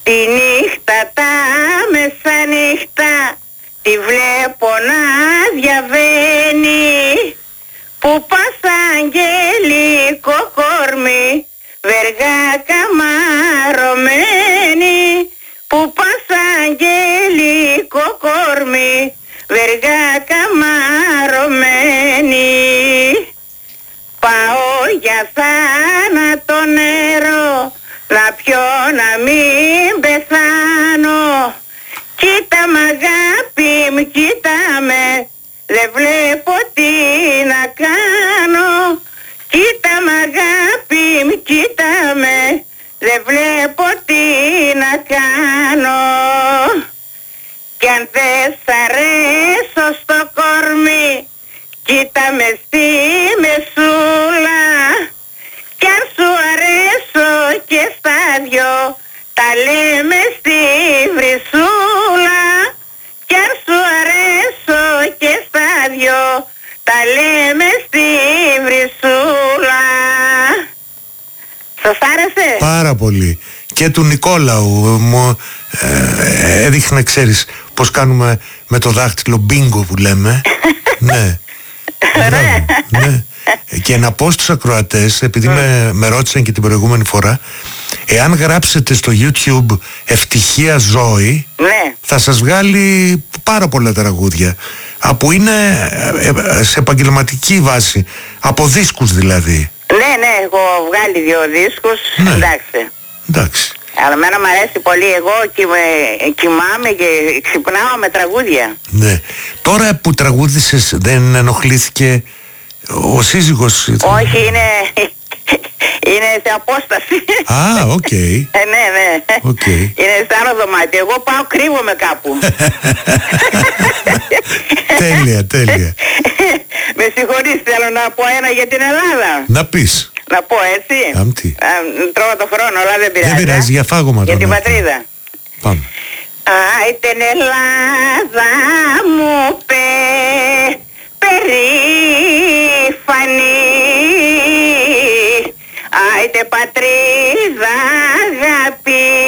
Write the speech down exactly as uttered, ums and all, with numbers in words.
Τη νύχτα τα μεσανύχτα τη βλέπω να διαβαίνει, που πας αγγελικό κορμί, βεργά καμαρωμένη, που πας αγγελικό κορμί, βεργά καμαρωμένη. Πάω για θάνατο νερό, να πιω να μην πεθάνω. Κοίτα μ' αγάπη μου, κοίτα με, δεν βλέπω τι να κάνω. Κοίτα μ' αγάπη μου, κοίτα με, δεν βλέπω τι να κάνω. Κι αν δεν σ' αρέσω στο κορμί, κοίτα με στη μεσούλα. Κι αν σου αρέσω και στα δυο, τα λέμε στη βρυσούλα. Κι αν σου αρέσω και στα δυο, τα λέμε στη βρυσούλα. Σας άρεσε? Πάρα πολύ. Και του Νικόλαου μου ε, έδειχνε, ξέρεις, πως κάνουμε με το δάχτυλο μπίνγκο που λέμε. Ναι. Μπράβο, ναι. Και να πω στους ακροατές, επειδή mm. με, με ρώτησαν και την προηγούμενη φορά, εάν γράψετε στο YouTube Ευτυχία Ζώη, ναι, θα σας βγάλει πάρα πολλά τραγούδια, που είναι σε επαγγελματική βάση, από δίσκους δηλαδή. Ναι, ναι, έχω βγάλει δύο δίσκους, ναι. Εντάξει. Εντάξει. Αλλά εμένα μου αρέσει πολύ, εγώ κοιμ, κοιμάμαι και ξυπνάω με τραγούδια. Ναι. Τώρα που τραγούδησες, δεν ενοχλήθηκε ο σύζυγος? Όχι, είναι, είναι σε απόσταση. Α, οκ. Okay. Ε, ναι, ναι. Okay. Είναι σε άλλο δωμάτιο. Εγώ πάω, κρύβομαι κάπου. Τέλεια, τέλεια. Με συγχωρείς, θέλω να πω ένα για την Ελλάδα. Να πεις. Να πω έτσι. Άμπτη. Τρώω το χρόνο, αλλά δεν πειράζει. Δεν πειράζει, για φάγωμα. Για την πατρίδα. Πάμε. Άιτεν Ελλάδα μου πε, περήφανη, άιτε πατρίδα αγαπή,